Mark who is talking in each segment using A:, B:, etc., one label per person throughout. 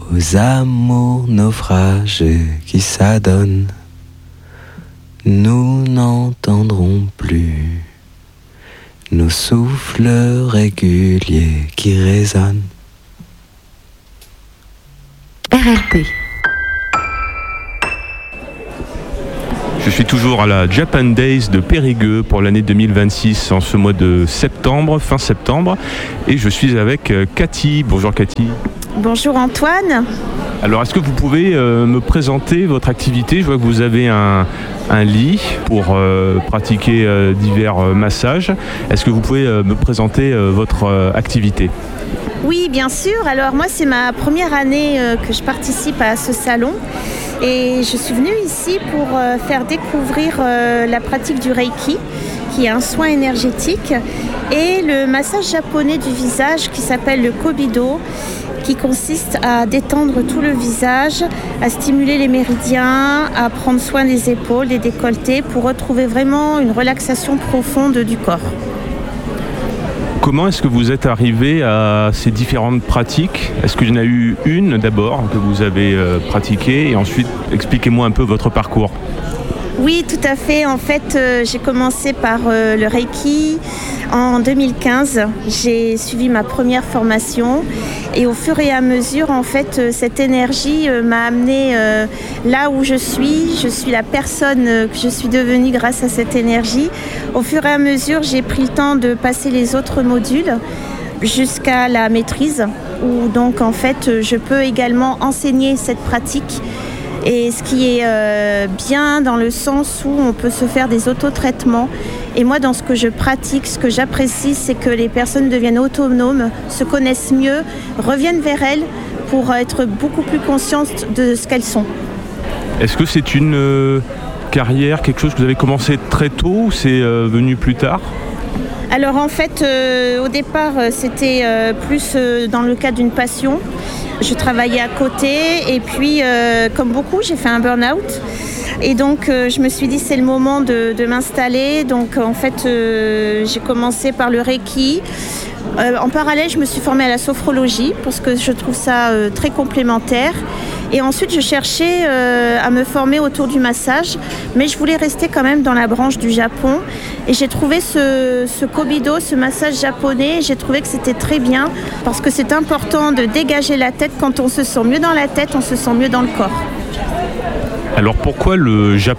A: aux amours naufrages qui s'adonnent. Nous n'entendrons plus nos souffles réguliers qui résonnent.
B: RLP.
C: Je suis toujours à la Japan Days de Périgueux pour l'année 2026 en ce mois de septembre, fin septembre. Et je suis avec Cathy. Bonjour Cathy.
D: Bonjour Antoine.
C: Alors est-ce que vous pouvez me présenter votre activité ? Je vois que vous avez un lit pour pratiquer divers massages. Est-ce que vous pouvez me présenter votre activité ?
D: Oui, bien sûr. Alors moi, c'est ma première année que je participe à ce salon. Et je suis venue ici pour faire découvrir la pratique du Reiki, qui est un soin énergétique, et le massage japonais du visage qui s'appelle le Kobido, qui consiste à détendre tout le visage, à stimuler les méridiens, à prendre soin des épaules, des décolletés, pour retrouver vraiment une relaxation profonde du corps.
C: Comment est-ce que vous êtes arrivé à ces différentes pratiques ? Est-ce qu'il y en a eu une d'abord que vous avez pratiquée et ensuite expliquez-moi un peu votre parcours.
D: Oui, tout à fait. En fait, j'ai commencé par le Reiki en 2015. J'ai suivi ma première formation et au fur et à mesure, en fait, cette énergie m'a amenée là où je suis. Je suis la personne que je suis devenue grâce à cette énergie. Au fur et à mesure, j'ai pris le temps de passer les autres modules jusqu'à la maîtrise, où donc en fait, je peux également enseigner cette pratique. Et ce qui est bien dans le sens où on peut se faire des autotraitements. Et moi, dans ce que je pratique, ce que j'apprécie, c'est que les personnes deviennent autonomes, se connaissent mieux, reviennent vers elles pour être beaucoup plus conscientes de ce qu'elles sont.
C: Est-ce que c'est une carrière, quelque chose que vous avez commencé très tôt ou c'est venu plus tard ?
D: Alors en fait, au départ, c'était plus dans le cadre d'une passion. Je travaillais à côté et puis, comme beaucoup, j'ai fait un burn-out. Et donc, je me suis dit, c'est le moment de m'installer. Donc, en fait, j'ai commencé par le Reiki. En parallèle, je me suis formée à la sophrologie parce que je trouve ça très complémentaire. Et ensuite, je cherchais à me former autour du massage, mais je voulais rester quand même dans la branche du Japon. Et j'ai trouvé ce Kobido, ce massage japonais, j'ai trouvé que c'était très bien parce que c'est important de dégager la tête. Quand on se sent mieux dans la tête, on se sent mieux dans le corps.
C: Alors pourquoi le Japon ?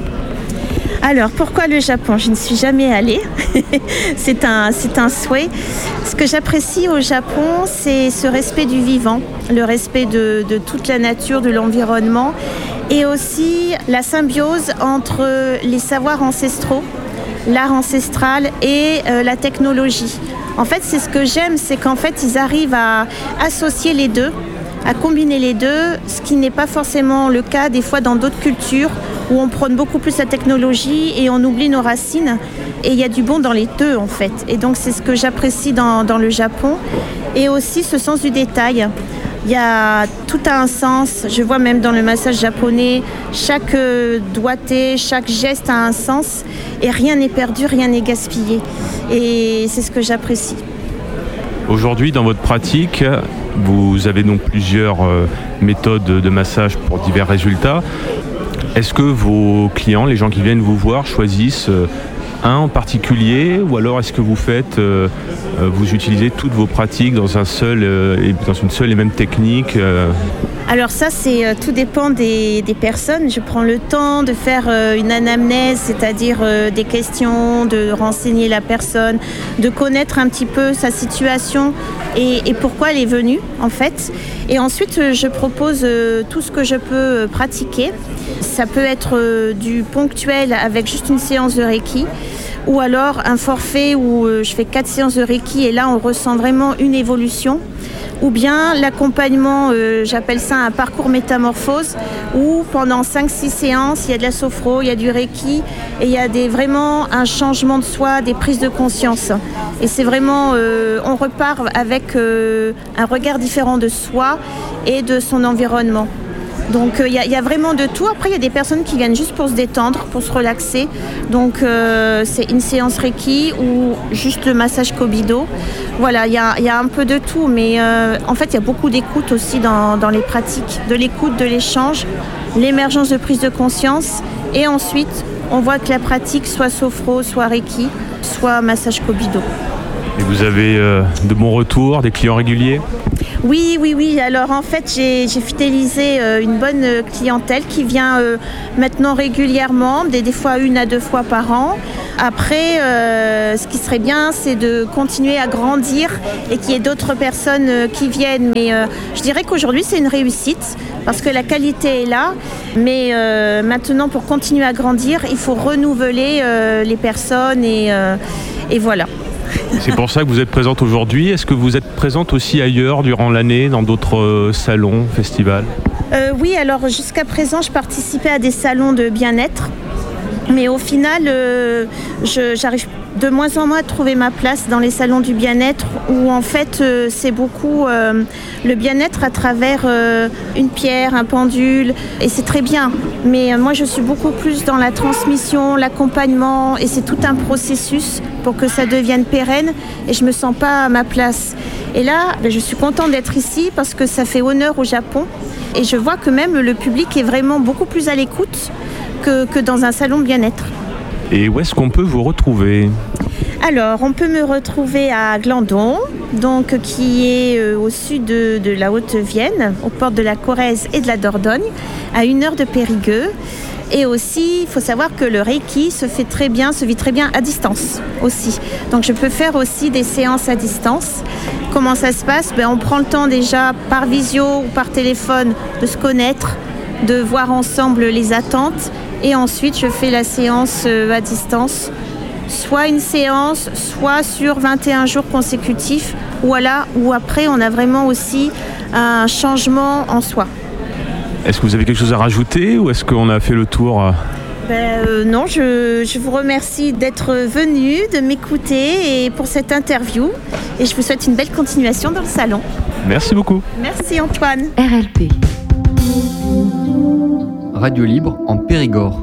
D: Alors, pourquoi le Japon ? Je ne suis jamais allée. c'est un souhait. Ce que j'apprécie au Japon, c'est ce respect du vivant, le respect de toute la nature, de l'environnement, et aussi la symbiose entre les savoirs ancestraux, l'art ancestral et la technologie. En fait, c'est ce que j'aime, c'est qu'en fait, ils arrivent à associer les deux, à combiner les deux, ce qui n'est pas forcément le cas des fois dans d'autres cultures où on prône beaucoup plus la technologie et on oublie nos racines. Et il y a du bon dans les deux en fait. Et donc c'est ce que j'apprécie dans le Japon. Et aussi ce sens du détail. Il y a tout un sens. Je vois même dans le massage japonais, chaque doigté, chaque geste a un sens. Et rien n'est perdu, rien n'est gaspillé. Et c'est ce que j'apprécie.
C: Aujourd'hui, dans votre pratique, vous avez donc plusieurs méthodes de massage pour divers résultats. Est-ce que vos clients, les gens qui viennent vous voir, choisissent un en particulier ou alors est-ce que vous utilisez toutes vos pratiques dans une seule et même technique
D: Alors ça, tout dépend des personnes. Je prends le temps de faire une anamnèse, c'est-à-dire des questions, de renseigner la personne, de connaître un petit peu sa situation et pourquoi elle est venue en fait. Et ensuite, je propose tout ce que je peux pratiquer. Ça peut être du ponctuel avec juste une séance de Reiki ou alors un forfait où je fais 4 séances de Reiki et là, on ressent vraiment une évolution. Ou bien l'accompagnement, j'appelle ça un parcours métamorphose, où pendant 5-6 séances, il y a de la sophro, il y a du Reiki, et il y a vraiment un changement de soi, des prises de conscience. Et c'est vraiment, on repart avec un regard différent de soi et de son environnement. Donc il y a vraiment de tout. Après, il y a des personnes qui viennent juste pour se détendre, pour se relaxer. Donc c'est une séance Reiki ou juste le massage Kobido. Voilà, il y a un peu de tout. Mais en fait, il y a beaucoup d'écoute aussi dans les pratiques. De l'écoute, de l'échange, l'émergence de prise de conscience. Et ensuite, on voit que la pratique, soit sophro, soit Reiki, soit massage Kobido.
C: Et vous avez de bons retours, des clients réguliers ?
D: Oui. Alors en fait, j'ai fidélisé une bonne clientèle qui vient maintenant régulièrement, des fois 1 à 2 fois par an. Après, ce qui serait bien, c'est de continuer à grandir et qu'il y ait d'autres personnes qui viennent. Mais je dirais qu'aujourd'hui, c'est une réussite parce que la qualité est là. Mais maintenant, pour continuer à grandir, il faut renouveler les personnes et voilà.
C: C'est pour ça que vous êtes présente aujourd'hui. Est-ce que vous êtes présente aussi ailleurs durant l'année, dans d'autres salons, festivals ?
D: Oui, alors jusqu'à présent, je participais à des salons de bien-être. Mais au final, j'arrive de moins en moins à trouver ma place dans les salons du bien-être où en fait c'est beaucoup le bien-être à travers une pierre, un pendule et c'est très bien. Mais moi je suis beaucoup plus dans la transmission, l'accompagnement et c'est tout un processus pour que ça devienne pérenne et je me sens pas à ma place. Et là, je suis contente d'être ici parce que ça fait honneur au Japon et je vois que même le public est vraiment beaucoup plus à l'écoute que dans un salon de bien-être.
C: Et où est-ce qu'on peut vous retrouver ?
D: Alors, on peut me retrouver à Glandon, donc, qui est au sud de la Haute-Vienne, aux portes de la Corrèze et de la Dordogne, à 1 heure de Périgueux. Et aussi, il faut savoir que le Reiki se vit très bien à distance aussi. Donc, je peux faire aussi des séances à distance. Comment ça se passe ? On prend le temps déjà par visio ou par téléphone de se connaître, de voir ensemble les attentes. Et ensuite, je fais la séance à distance, soit une séance, soit sur 21 jours consécutifs, ou après, on a vraiment aussi un changement en soi.
C: Est-ce que vous avez quelque chose à rajouter ou est-ce qu'on a fait le tour ?
D: Non, je vous remercie d'être venu, de m'écouter et pour cette interview. Et je vous souhaite une belle continuation dans le salon.
C: Merci beaucoup.
D: Merci Antoine.
B: RLP.
E: Radio Libre en Périgord.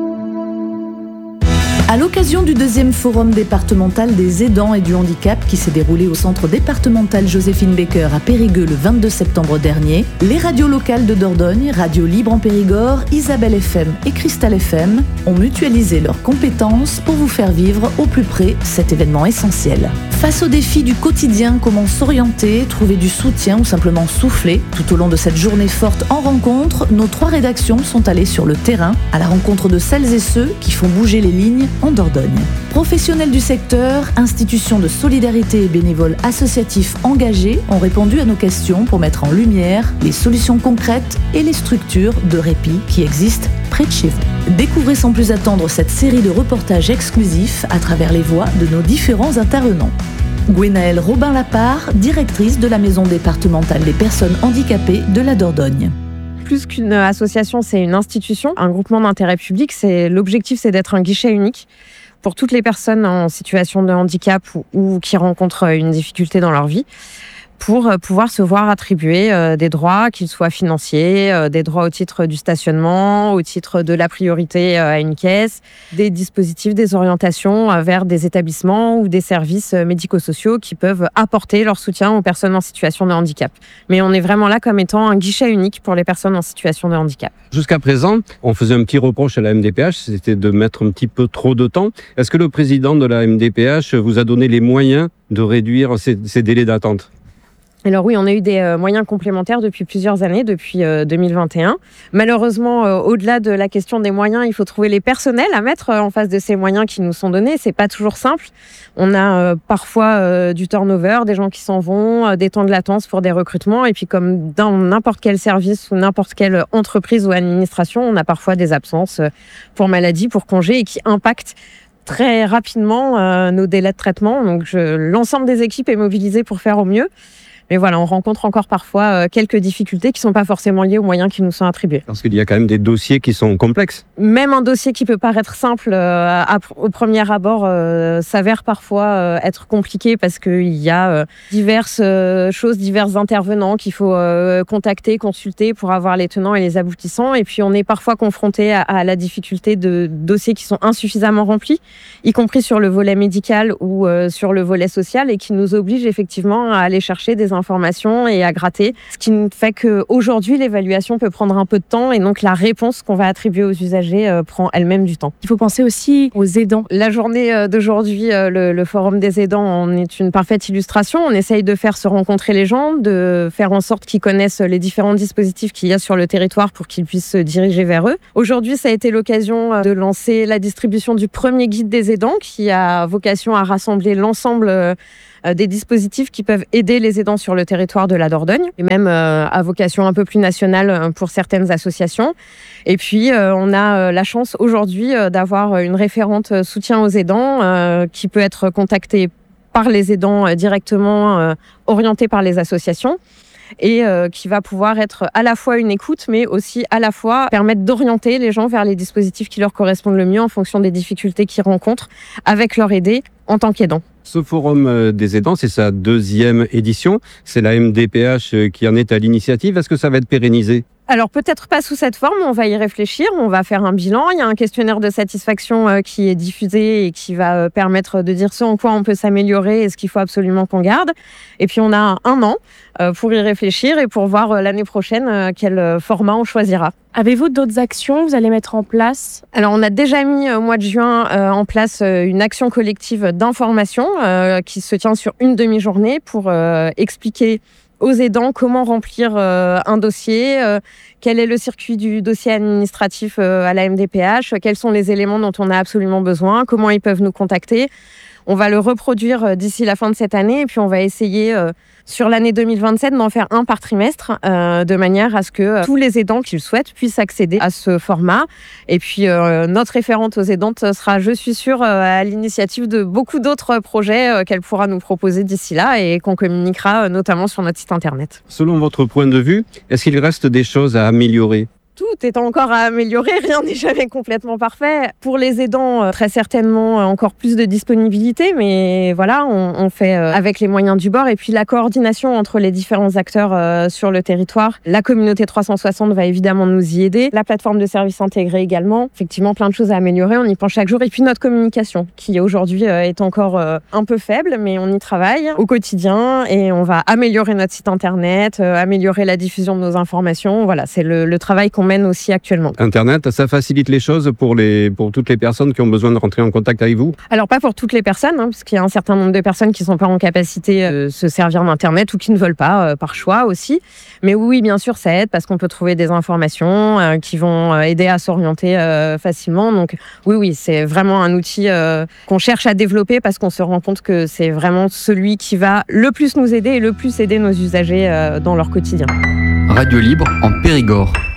F: À l'occasion du 2e forum départemental des aidants et du handicap qui s'est déroulé au centre départemental Joséphine Baker à Périgueux le 22 septembre dernier, les radios locales de Dordogne, Radio Libre en Périgord, Isabelle FM et Cristal FM ont mutualisé leurs compétences pour vous faire vivre au plus près cet événement essentiel. Face aux défis du quotidien, comment s'orienter, trouver du soutien ou simplement souffler, tout au long de cette journée forte en rencontre, nos 3 rédactions sont allées sur le terrain à la rencontre de celles et ceux qui font bouger les lignes en Dordogne. Professionnels du secteur, institutions de solidarité et bénévoles associatifs engagés ont répondu à nos questions pour mettre en lumière les solutions concrètes et les structures de répit qui existent près de chez vous. Découvrez sans plus attendre cette série de reportages exclusifs à travers les voix de nos différents intervenants. Gwenaëlle Robin-Lapart, directrice de la Maison départementale des personnes handicapées de la Dordogne.
G: Plus qu'une association, c'est une institution, un groupement d'intérêt public. L'objectif, c'est d'être un guichet unique pour toutes les personnes en situation de handicap ou qui rencontrent une difficulté dans leur vie, pour pouvoir se voir attribuer des droits, qu'ils soient financiers, des droits au titre du stationnement, au titre de la priorité à une caisse, des dispositifs, des orientations vers des établissements ou des services médico-sociaux qui peuvent apporter leur soutien aux personnes en situation de handicap. Mais on est vraiment là comme étant un guichet unique pour les personnes en situation de handicap.
H: Jusqu'à présent, on faisait un petit reproche à la MDPH, c'était de mettre un petit peu trop de temps. Est-ce que le président de la MDPH vous a donné les moyens de réduire ces délais d'attente ?
G: Alors oui, on a eu des moyens complémentaires depuis plusieurs années, depuis 2021. Malheureusement, au-delà de la question des moyens, il faut trouver les personnels à mettre en face de ces moyens qui nous sont donnés. C'est pas toujours simple. On a parfois du turnover, des gens qui s'en vont, des temps de latence pour des recrutements. Et puis comme dans n'importe quel service ou n'importe quelle entreprise ou administration, on a parfois des absences pour maladie, pour congé et qui impactent très rapidement nos délais de traitement. Donc l'ensemble des équipes est mobilisé pour faire au mieux. Mais voilà, on rencontre encore parfois quelques difficultés qui ne sont pas forcément liées aux moyens qui nous sont attribués.
H: Parce qu'il y a quand même des dossiers qui sont complexes.
G: Même un dossier qui peut paraître simple au premier abord s'avère parfois être compliqué parce qu'il y a diverses choses, divers intervenants qu'il faut contacter, consulter pour avoir les tenants et les aboutissants. Et puis on est parfois confronté à la difficulté de dossiers qui sont insuffisamment remplis, y compris sur le volet médical ou sur le volet social, et qui nous obligent effectivement à aller chercher des informations et à gratter. Ce qui fait qu'aujourd'hui, l'évaluation peut prendre un peu de temps et donc la réponse qu'on va attribuer aux usagers prend elle-même du temps.
B: Il faut penser aussi aux aidants.
G: La journée d'aujourd'hui, le Forum des aidants en est une parfaite illustration. On essaye de faire se rencontrer les gens, de faire en sorte qu'ils connaissent les différents dispositifs qu'il y a sur le territoire pour qu'ils puissent se diriger vers eux. Aujourd'hui, ça a été l'occasion de lancer la distribution du premier guide des aidants qui a vocation à rassembler l'ensemble des dispositifs qui peuvent aider les aidants sur le territoire de la Dordogne, et même à vocation un peu plus nationale pour certaines associations. Et puis, on a la chance aujourd'hui d'avoir une référente soutien aux aidants qui peut être contactée par les aidants directement, orientée par les associations, et qui va pouvoir être à la fois une écoute, mais aussi à la fois permettre d'orienter les gens vers les dispositifs qui leur correspondent le mieux en fonction des difficultés qu'ils rencontrent avec leur aidé en tant qu'aidant.
H: Ce forum des aidants, c'est sa 2e édition. C'est la MDPH qui en est à l'initiative. Est-ce que ça va être pérennisé ?
G: Alors peut-être pas sous cette forme, on va y réfléchir, on va faire un bilan. Il y a un questionnaire de satisfaction qui est diffusé et qui va permettre de dire ce en quoi on peut s'améliorer et ce qu'il faut absolument qu'on garde. Et puis on a 1 an pour y réfléchir et pour voir l'année prochaine quel format on choisira.
B: Avez-vous d'autres actions que vous allez mettre en place ?
G: Alors on a déjà mis au mois de juin en place une action collective d'information qui se tient sur une demi-journée pour expliquer aux aidants comment remplir un dossier, quel est le circuit du dossier administratif à la MDPH, quels sont les éléments dont on a absolument besoin, comment ils peuvent nous contacter. On va le reproduire d'ici la fin de cette année et puis on va essayer sur l'année 2027 d'en faire un par trimestre de manière à ce que tous les aidants qui le souhaitent puissent accéder à ce format. Et puis notre référente aux aidantes sera, je suis sûre, à l'initiative de beaucoup d'autres projets qu'elle pourra nous proposer d'ici là et qu'on communiquera notamment sur notre site internet.
H: Selon votre point de vue, est-ce qu'il reste des choses à améliorer ?
G: Tout est encore à améliorer, rien n'est jamais complètement parfait. Pour les aidants, très certainement encore plus de disponibilité, mais voilà, on fait avec les moyens du bord. Et puis la coordination entre les différents acteurs sur le territoire. La communauté 360 va évidemment nous y aider. La plateforme de services intégrés également. Effectivement, plein de choses à améliorer, on y pense chaque jour. Et puis notre communication, qui aujourd'hui est encore un peu faible, mais on y travaille au quotidien et on va améliorer notre site internet, améliorer la diffusion de nos informations. Voilà, c'est le travail qu'on mène aussi actuellement.
H: Internet, ça facilite les choses pour toutes les personnes qui ont besoin de rentrer en contact avec vous ?
G: Alors pas pour toutes les personnes, parce qu'il y a un certain nombre de personnes qui ne sont pas en capacité de se servir d'Internet ou qui ne veulent pas, par choix aussi. Mais oui, bien sûr, ça aide parce qu'on peut trouver des informations qui vont aider à s'orienter facilement. Donc oui, c'est vraiment un outil qu'on cherche à développer parce qu'on se rend compte que c'est vraiment celui qui va le plus nous aider et le plus aider nos usagers dans leur quotidien.
E: Radio Libre en Périgord.